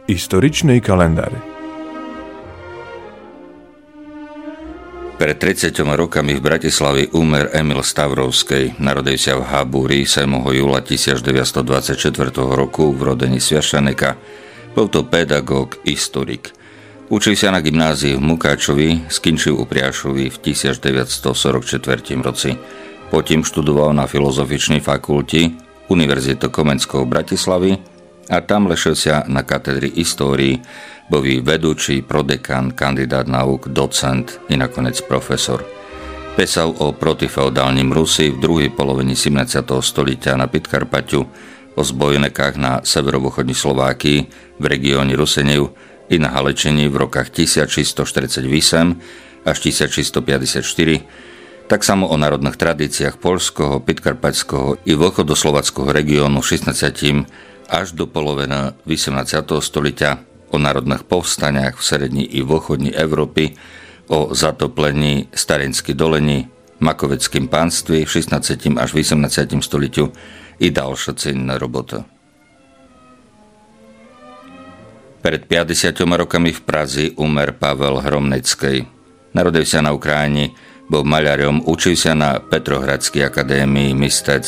Историчный календар. Pred 30 rokami v Bratislave umer Emil Stavrovský. Narodil sa v Habúri 7. júla 1924 roku v rodení Sviašaneka. Bol to pedagóg, historik. Učil sa na gymnázii v Mukáčovi, skončil u Priašovi v 1944 roci. Potom študoval na Filozofičnej fakulti Univerzity Komenského v Bratislavy a tam lešil sa na katedry histórii, bol vedúci, prodekan, kandidát nauk, docent i nakoniec profesor. Písal o protifeudálnym Rusi v druhej polovine 17. stolíťa na Podkarpaťu, o zbojnekách na severovýchodní Slovákii v regióne Rusenev i na Halečení v rokách 1648 až 1654, tak samo o národných tradíciách poľského, podkarpaťského i východoslovackého regiónu 16. až do poloviny 18. stolíťa, o národných povstaniach v srední i východní Európy, o zatoplení Starinskej dolení, Makoveckým pánství v 16. až 18. stolíťu i ďalšie cenné roboty. Pred 50 rokami v Praze umer Pavel Hromnecký. Narodil sa na Ukrajine, bol maľarom, učil sa na Petrohradskej akadémii mistec